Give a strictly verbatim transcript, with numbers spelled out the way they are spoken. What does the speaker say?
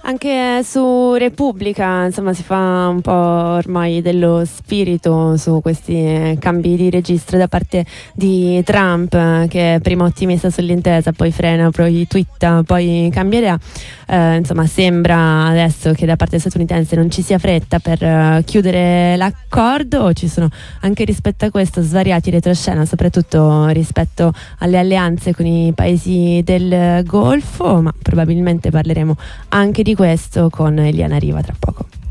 Anche su Repubblica, insomma, si fa un po' ormai dello spirito su questi cambi di registro da parte di Trump, che prima ottimista sull'intesa, poi frena, poi twitta, poi cambierà. Eh, insomma, sembra adesso che da parte statunitense non ci sia fretta per uh, chiudere l'accordo. Ci sono anche rispetto a questo svariati retroscena, soprattutto rispetto alle alleanze con i paesi del Golfo, ma probabilmente parleremo anche di questo con Eliana Riva tra poco.